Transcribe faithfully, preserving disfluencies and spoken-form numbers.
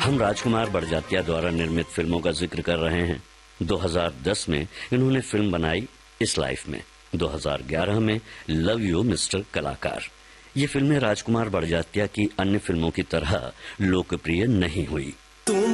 हम राजकुमार बड़जात्या द्वारा निर्मित फिल्मों का जिक्र कर रहे हैं। दो हज़ार दस में इन्होंने फिल्म बनाई इस लाइफ में, दो हज़ार ग्यारह में लव यू मिस्टर कलाकार। ये फिल्में राजकुमार बड़जात्या की अन्य फिल्मों की तरह लोकप्रिय नहीं हुई।